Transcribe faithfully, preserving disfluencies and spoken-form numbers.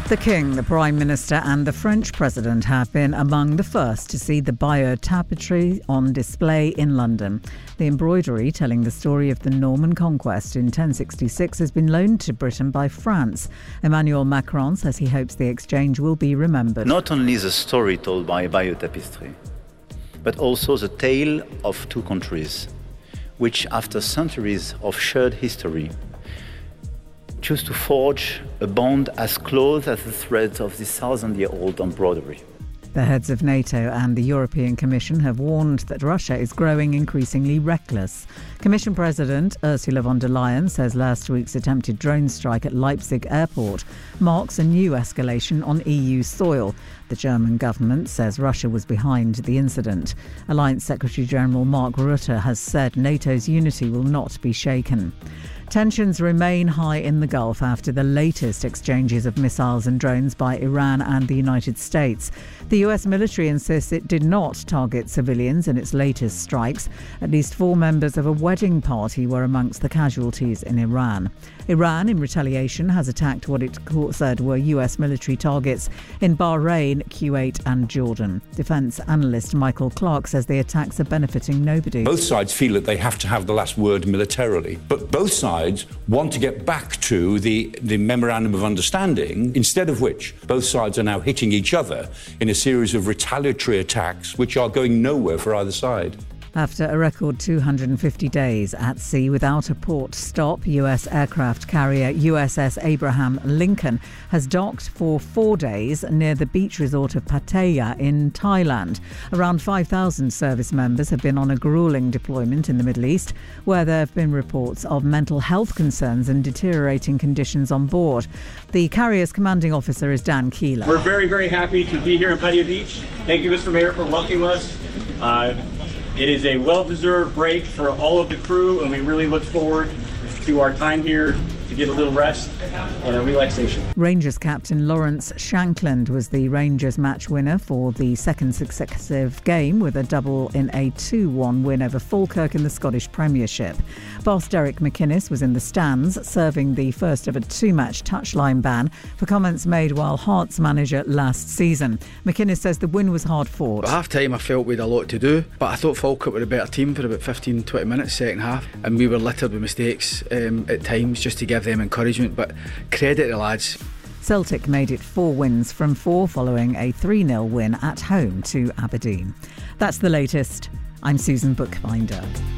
The King, the Prime Minister and the French President have been among the first to see the Bayeux tapestry on display in London. The embroidery, telling the story of the Norman conquest in ten sixty-six, has been loaned to Britain by France. Emmanuel Macron says he hopes the exchange will be remembered. Not only the story told by Bayeux tapestry, but also the tale of two countries, which after centuries of shared history, choose to forge a bond as close as the threads of this thousand-year-old embroidery. The heads of NATO and the European Commission have warned that Russia is growing increasingly reckless. Commission President Ursula von der Leyen says last week's attempted drone strike at Leipzig airport marks a new escalation on E U soil. The German government says Russia was behind the incident. Alliance Secretary-General Mark Rutte has said NATO's unity will not be shaken. Tensions remain high in the Gulf after the latest exchanges of missiles and drones by Iran and the United States. The U S military insists it did not target civilians in its latest strikes. At least four members of a wedding party were amongst the casualties in Iran. Iran, in retaliation, has attacked what it said were U S military targets in Bahrain, Kuwait and Jordan. Defence analyst Michael Clark says the attacks are benefiting nobody. Both sides feel that they have to have the last word militarily, but both sides want to get back to the, the memorandum of understanding, instead of which both sides are now hitting each other in a series of retaliatory attacks which are going nowhere for either side. After a record two hundred fifty days at sea without a port stop, U S aircraft carrier U S S Abraham Lincoln has docked for four days near the beach resort of Pattaya in Thailand. Around five thousand service members have been on a gruelling deployment in the Middle East, where there have been reports of mental health concerns and deteriorating conditions on board. The carrier's commanding officer is Dan Keeler. We're very, very happy to be here in Pattaya Beach. Thank you, Mister Mayor, for welcoming us. Uh, It is a well-deserved break for all of the crew, and we really look forward to our time here to get a little rest and a relaxation. Rangers captain Lawrence Shankland was the Rangers match winner for the second successive game, with a double in a two one win over Falkirk in the Scottish Premiership. Boss Derek McInnes was in the stands, serving the first of a two-match touchline ban for comments made while Hearts manager last season. McInnes says the win was hard fought. At half-time I felt we had a lot to do, but I thought Falkirk were a better team for about fifteen to twenty minutes second half, and we were littered with mistakes um, at times, just to give them encouragement, but credit to the lads. Celtic made it four wins from four following a three nil win at home to Aberdeen. That's the latest. I'm Susan Bookbinder.